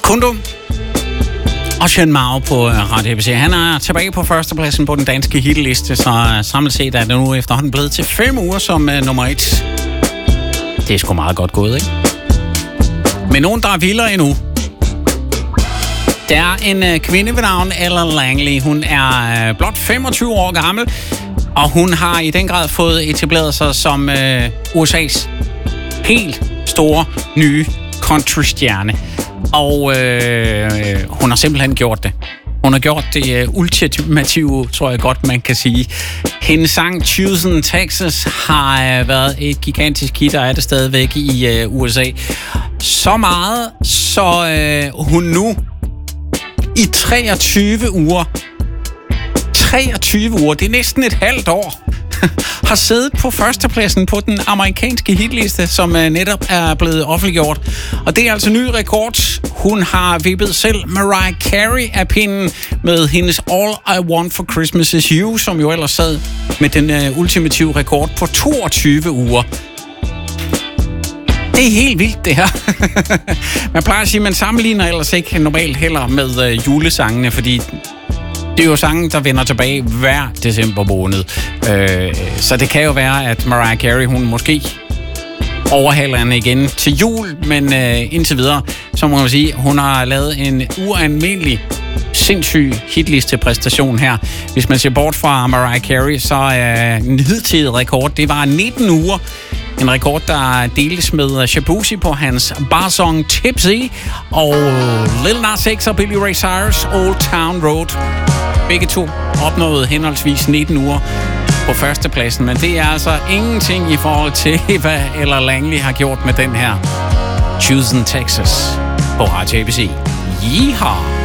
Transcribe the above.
Kundum og Sean Mao på Radio ABC. Han er tilbage på førstepladsen på den danske hitliste, så samlet set er det nu efterhånden blevet til 5 uger som nummer 1. Det er sgu meget godt gået, ikke? Men nogen, der er vildere endnu. Der er en kvinde ved navn Ella Langley. Hun er blot 25 år gammel, og hun har i den grad fået etableret sig som USA's helt store nye countrystjerne. Og hun har simpelthen gjort det. Hun har gjort det ultimative, tror jeg godt, man kan sige. Hendes sang Houston, Texas har været et gigantisk hit, og er det stadigvæk i USA. Så meget, så hun nu i 23 uger, det er næsten et halvt år, har siddet på førstepladsen på den amerikanske hitliste, som netop er blevet offentliggjort. Og det er altså ny rekord. Hun har vippet selv Mariah Carey af pinden med hendes All I Want for Christmas Is You, som jo ellers sad med den ultimative rekord på 22 uger. Det er helt vildt, det her. Man plejer at sige, at man sammenligner ellers ikke normalt heller med julesangene, fordi det er jo sangen, der vender tilbage hver december måned. Så det kan jo være, at Mariah Carey, hun måske overhaler hende igen til jul, men indtil videre, så må man sige, hun har lavet en ualmindelig sindssyg hitlistepræstation her. Hvis man ser bort fra Mariah Carey, så er en hidtidig rekord, det var 19 uger. En rekord, der deles med Shabuzi på hans barsong Tipsy, og Lil Nas X og Billy Ray Cyrus Old Town Road. Begge to opnåede henholdsvis 19 uger på førstepladsen, men det er altså ingenting i forhold til, hvad Ella Langley har gjort med den her Houston, Texas på Radio ABC. Yeehaw!